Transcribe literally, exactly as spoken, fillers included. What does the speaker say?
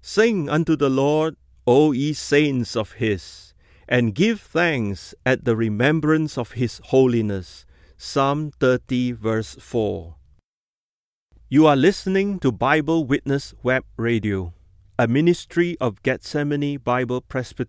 Sing unto the Lord, O ye saints of his, and give thanks at the remembrance of his holiness. Psalm thirty, verse four. You are listening to Bible Witness Web Radio, a ministry of Gethsemane Bible Presbyterian